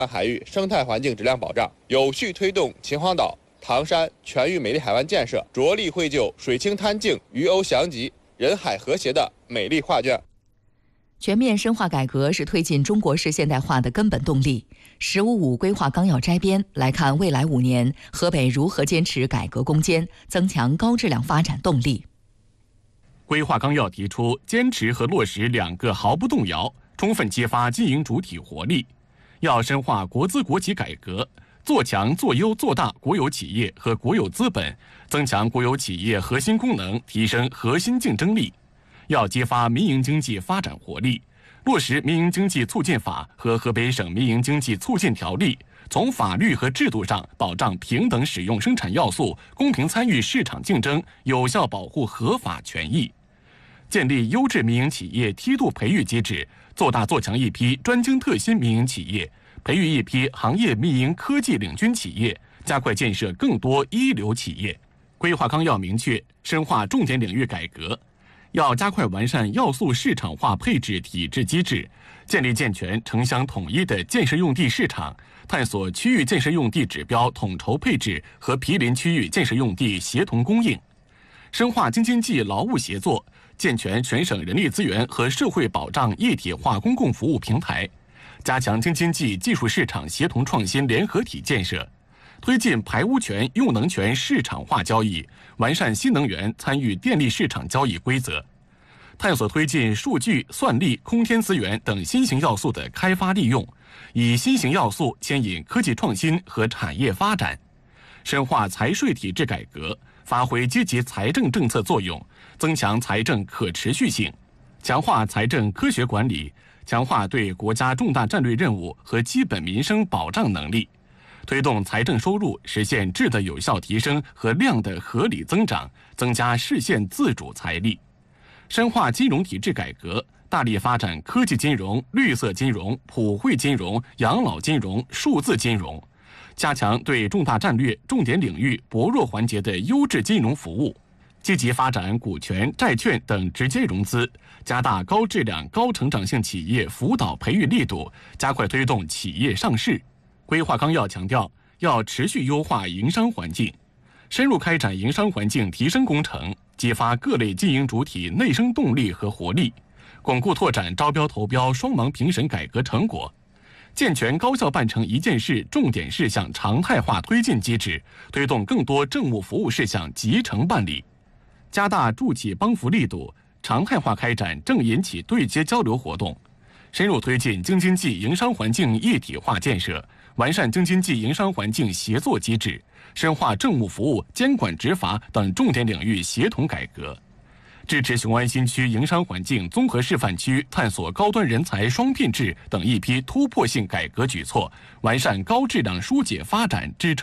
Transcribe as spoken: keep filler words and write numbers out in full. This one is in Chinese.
海域生态环境质量保障，有序推动秦皇岛、唐山全域美丽海湾建设，着力绘就水清滩净、鱼鸥翔集、人海和谐的美丽画卷。 全面深化改革是推进中国式现代化的根本动力。“十五五”规划纲要摘编来看，未来五年河北如何坚持改革攻坚，增强高质量发展动力。 规划纲要提出，坚持和落实两个毫不动摇，充分激发经营主体活力。要深化国资国企改革，做强做优做大国有企业和国有资本，增强国有企业核心功能，提升核心竞争力。要激发民营经济发展活力，落实民营经济促进法和河北省民营经济促进条例，从法律和制度上保障平等使用生产要素，公平参与市场竞争，有效保护合法权益。建立优质民营企业梯度培育机制，做大做强一批专精特新民营企业，培育一批行业民营科技领军企业，加快建设更多一流企业。规划纲要明确，深化重点领域改革，要加快完善要素市场化配置体制机制，建立健全城乡统一的建设用地市场，探索区域建设用地指标统筹配置和毗邻区域建设用地协同供应，深化京津冀劳务协作，健全全省人力资源和社会保障一体化公共服务平台，加强京津冀技术市场协同创新联合体建设，推进排污权、用能权市场化交易，完善新能源参与电力市场交易规则，探索推进数据、算力、空天资源等新型要素的开发利用，以新型要素牵引科技创新和产业发展，深化财税体制改革，发挥积极财政政策作用，增强财政可持续性，强化财政科学管理，强化对国家重大战略任务和基本民生保障能力，推动财政收入实现质的有效提升和量的合理增长，增加市县自主财力。深化金融体制改革，大力发展科技金融、绿色金融、普惠金融、养老金融、数字金融，加强对重大战略、重点领域薄弱环节的优质金融服务，积极发展股权、债券等直接融资，加大高质量、高成长性企业辅导培育力度，加快推动企业上市。规划纲要强调，要持续优化营商环境，深入开展营商环境提升工程，激发各类经营主体内生动力和活力，巩固拓展招标投标双盲评审改革成果，健全高效办成一件事重点事项常态化推进机制，推动更多政务服务事项集成办理，加大助企帮扶力度，常态化开展政银企对接交流活动，深入推进京津冀营商环境一体化建设，完善京津冀营商环境协作机制，深化政务服务、监管执法等重点领域协同改革，支持雄安新区营商环境综合示范区探索高端人才双聘制等一批突破性改革举措，完善高质量疏解发展支撑